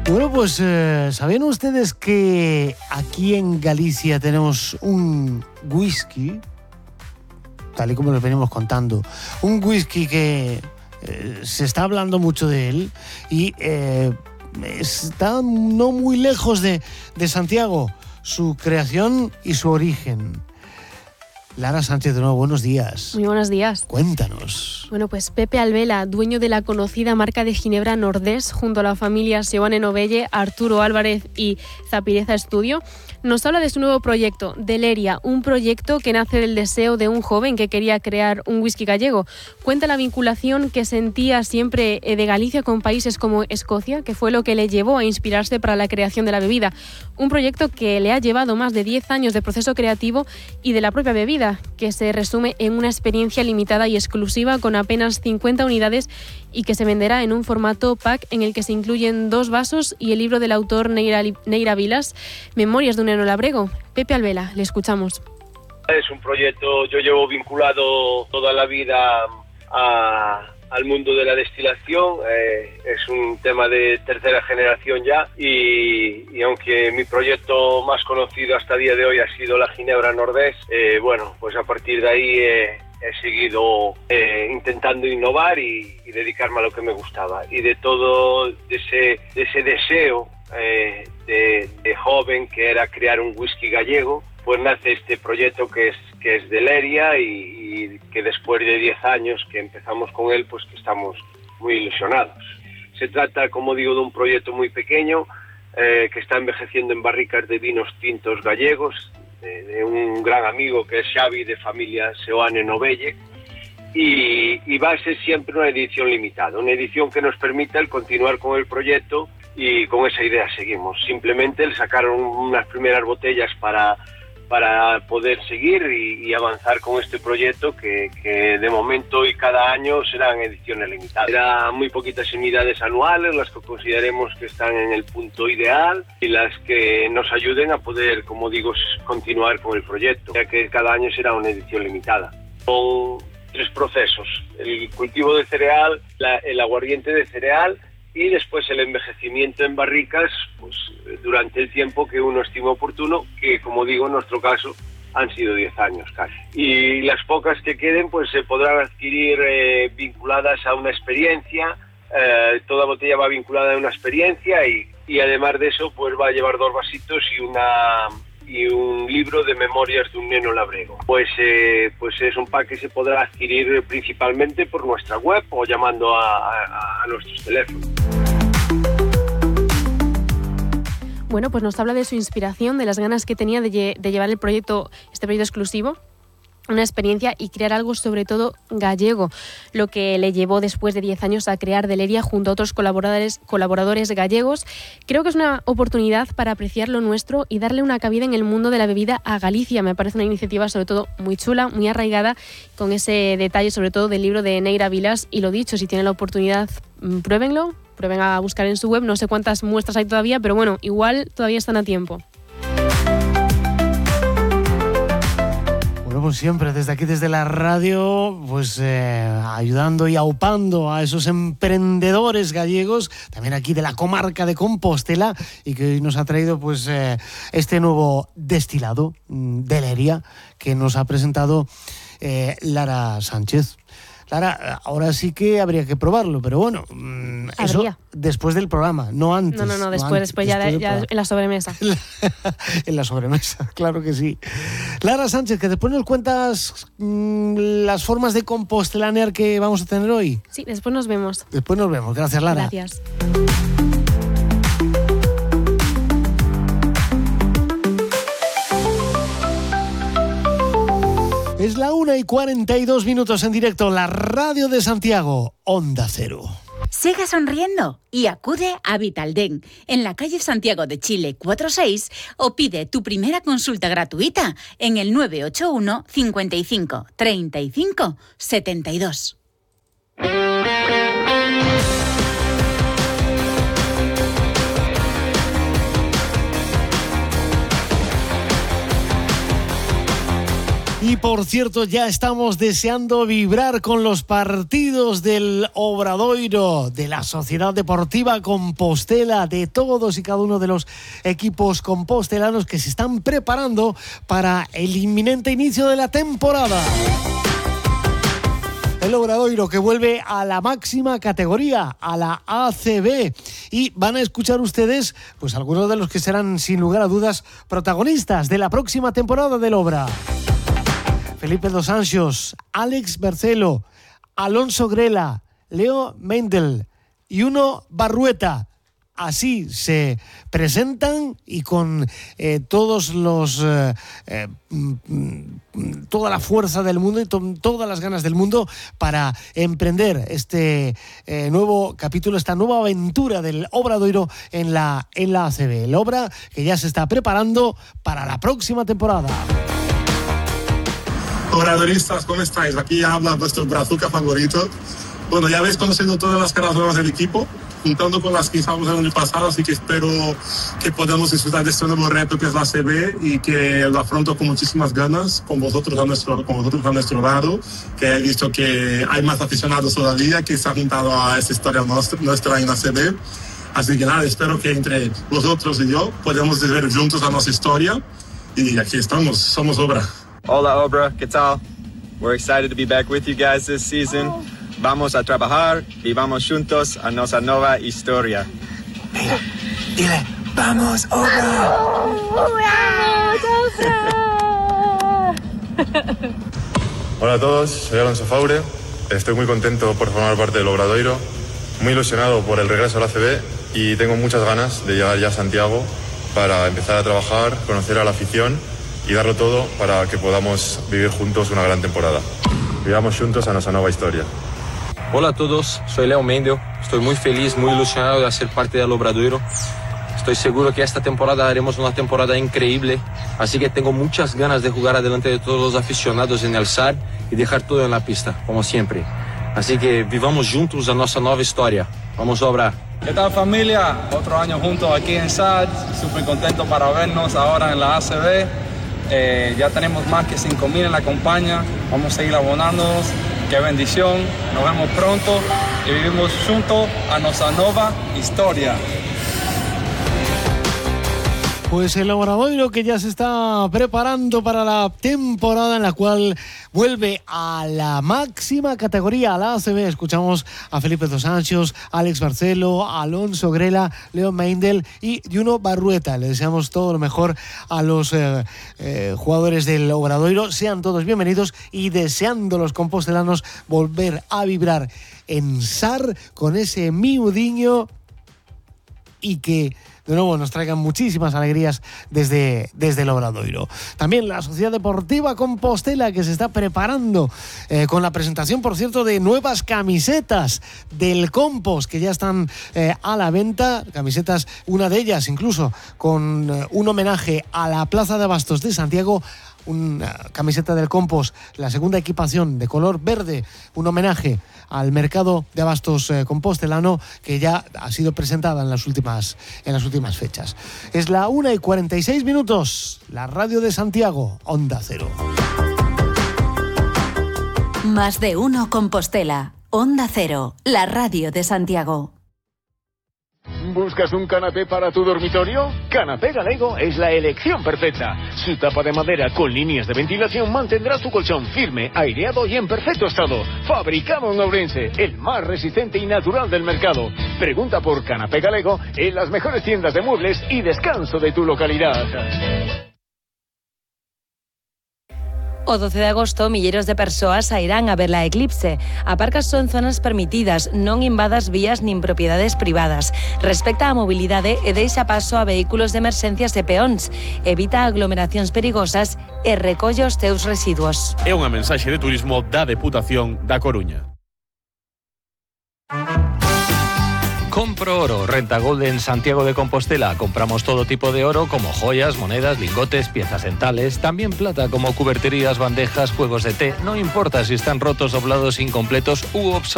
Bueno, pues ¿sabían ustedes que aquí en Galicia tenemos un whisky, tal y como les venimos contando, un whisky que se está hablando mucho de él y está no muy lejos de Santiago, su creación y su origen? Lara Sánchez, de nuevo, buenos días. Muy buenos días. Cuéntanos. Bueno, pues Pepe Albela, dueño de la conocida marca de ginebra Nordés, junto a la familia Seoane Novelle, Arturo Álvarez y Zapireza Estudio, nos habla de su nuevo proyecto, Deleria, un proyecto que nace del deseo de un joven que quería crear un whisky gallego. Cuenta la vinculación que sentía siempre de Galicia con países como Escocia, que fue lo que le llevó a inspirarse para la creación de la bebida. Un proyecto que le ha llevado más de 10 años de proceso creativo y de la propia bebida, que se resume en una experiencia limitada y exclusiva con apenas 50 unidades y que se venderá en un formato pack en el que se incluyen 2 vasos y el libro del autor Neira Vilas, Memorias de un enolabrego. Pepe Albela, le escuchamos. Es un proyecto, yo llevo vinculado toda la vida al mundo de la destilación, es un tema de tercera generación ya y aunque mi proyecto más conocido hasta el día de hoy ha sido la ginebra Nordés, bueno, pues a partir de ahí he seguido intentando innovar y dedicarme a lo que me gustaba, y de todo ese deseo de joven que era crear un whisky gallego, pues nace este proyecto que es Deleria y que después de 10 años que empezamos con él, pues que estamos muy ilusionados. Se trata, como digo, de un proyecto muy pequeño que está envejeciendo en barricas de vinos tintos gallegos de un gran amigo que es Xavi, de familia Seoane Novelle, y va a ser siempre una edición limitada, una edición que nos permita el continuar con el proyecto, y con esa idea seguimos. Simplemente el sacar unas primeras botellas para poder seguir y avanzar con este proyecto que de momento y cada año serán ediciones limitadas. Serán muy poquitas unidades anuales las que consideremos que están en el punto ideal y las que nos ayuden a poder, como digo, continuar con el proyecto, ya que cada año será una edición limitada. Son 3 procesos: el cultivo de cereal, el aguardiente de cereal y después el envejecimiento en barricas, pues durante el tiempo que uno estime oportuno, que como digo en nuestro caso han sido 10 años casi. Y las pocas que queden pues se podrán adquirir vinculadas a una experiencia, toda botella va vinculada a una experiencia y además de eso pues va a llevar 2 vasitos y un libro de memorias de un neno labrego. Pues es un pack que se podrá adquirir principalmente por nuestra web o llamando a nuestros teléfonos. Bueno, pues nos habla de su inspiración, de las ganas que tenía de llevar este proyecto exclusivo, una experiencia y crear algo sobre todo gallego, lo que le llevó después de 10 años a crear Deleria junto a otros colaboradores gallegos. Creo que es una oportunidad para apreciar lo nuestro y darle una cabida en el mundo de la bebida a Galicia. Me parece una iniciativa sobre todo muy chula, muy arraigada, con ese detalle sobre todo del libro de Neira Vilas. Y lo dicho, si tienen la oportunidad, pruébenlo, prueben a buscar en su web. No sé cuántas muestras hay todavía, pero bueno, igual todavía están a tiempo. Bueno, pues siempre desde aquí, desde la radio, pues ayudando y aupando a esos emprendedores gallegos, también aquí de la comarca de Compostela, y que hoy nos ha traído pues este nuevo destilado, Deleria, que nos ha presentado Lara Sánchez. Lara, ahora sí que habría que probarlo, pero bueno, eso después del programa, no antes. No, después ya en la sobremesa. En la sobremesa, claro que sí. Lara Sánchez, que después nos cuentas las formas de compostelanear que vamos a tener hoy. Sí, después nos vemos. Después nos vemos. Gracias, Lara. Gracias. Es la 1:42 en directo, la radio de Santiago, Onda Cero. Sigue sonriendo y acude a Vitaldent en la calle Santiago de Chile 46 o pide tu primera consulta gratuita en el 981 55 35 72. Y por cierto, ya estamos deseando vibrar con los partidos del Obradoiro, de la Sociedad Deportiva Compostela, de todos y cada uno de los equipos compostelanos que se están preparando para el inminente inicio de la temporada. El Obradoiro que vuelve a la máxima categoría, a la ACB, y van a escuchar ustedes pues algunos de los que serán sin lugar a dudas protagonistas de la próxima temporada del Obra. Felipe Dos Anjos, Alex Bercelo, Alonso Grela, Leo Meindl y Uno Barrueta. Así se presentan y con todos los toda la fuerza del mundo y todas las ganas del mundo para emprender este nuevo capítulo, esta nueva aventura del Obradoiro en la ACB. El Obra que ya se está preparando para la próxima temporada. Obradoristas, ¿cómo estáis? Aquí habla vuestro brazuca favorito. Bueno, ya habéis conocido todas las caras nuevas del equipo, juntando con las que hicimos el año pasado, así que espero que podamos disfrutar de este nuevo reto que es la CB y que lo afronto con muchísimas ganas, con vosotros a nuestro lado, que he visto que hay más aficionados todavía que se han juntado a esta historia nuestra en la CB. Así que nada, espero que entre vosotros y yo podamos vivir juntos a nuestra historia y aquí estamos, somos Obra. Hola Obra, ¿qué tal? We're excited to be back with you guys this season. Vamos a trabajar y vamos juntos a nuestra nueva historia. Dile, vamos Obra. Hola a todos, soy Alonso Faure. Estoy muy contento por formar parte del Obradoiro, muy ilusionado por el regreso a la ACB y tengo muchas ganas de llegar ya a Santiago para empezar a trabajar, conocer a la afición y darlo todo para que podamos vivir juntos una gran temporada. Vivamos juntos a nuestra nueva historia. Hola a todos, soy Leo Meindl. Estoy muy feliz, muy ilusionado de ser parte del Obradoiro. Estoy seguro que esta temporada haremos una temporada increíble, así que tengo muchas ganas de jugar adelante de todos los aficionados en el SAR y dejar todo en la pista, como siempre. Así que vivamos juntos a nuestra nueva historia. Vamos Obra. ¿Qué tal familia? Otro año juntos aquí en SAR, súper contento para vernos ahora en la ACB. Ya tenemos más que 5,000 en la campaña, vamos a seguir abonándonos, qué bendición, nos vemos pronto y vivimos juntos a nuestra nueva historia. Pues el Obradoiro que ya se está preparando para la temporada en la cual vuelve a la máxima categoría, a la ACB. Escuchamos a Felipe Dos Anjos, Alex Barcelo, Alonso Grela, Leo Meindl y Uno Barrueta. Le deseamos todo lo mejor a los jugadores del Obradoiro. Sean todos bienvenidos y deseando los compostelanos volver a vibrar en SAR con ese miudiño y que de nuevo nos traigan muchísimas alegrías desde el Obradoiro. También la Sociedad Deportiva Compostela que se está preparando con la presentación, por cierto, de nuevas camisetas del Compost que ya están a la venta. Camisetas, una de ellas incluso con un homenaje a la Plaza de Abastos de Santiago. Una camiseta del Compost, la segunda equipación de color verde, un homenaje al mercado de abastos compostelano que ya ha sido presentada en las últimas fechas. Es la 1:46, la radio de Santiago, Onda Cero. Más de uno Compostela, Onda Cero, la radio de Santiago. ¿Buscas un canapé para tu dormitorio? Canapé Galego es la elección perfecta. Su tapa de madera con líneas de ventilación mantendrá tu colchón firme, aireado y en perfecto estado. Fabricado en Ourense, el más resistente y natural del mercado. Pregunta por Canapé Galego en las mejores tiendas de muebles y descanso de tu localidad. O 12 de agosto, milleiros de persoas sairán a ver la eclipse. A parcas son zonas permitidas, non invadas vías nin propiedades privadas. Respecta a mobilidade e deixa paso a vehículos de emerxencias e peóns. Evita aglomeracións perigosas e recolle os teus residuos. É unha mensaxe de turismo da Deputación da Coruña. Compro oro, Renta Gold en Santiago de Compostela. Compramos todo tipo de oro como joyas, monedas, lingotes, piezas dentales, también plata como cuberterías, bandejas, juegos de té. No importa si están rotos, doblados, incompletos u obsoletos.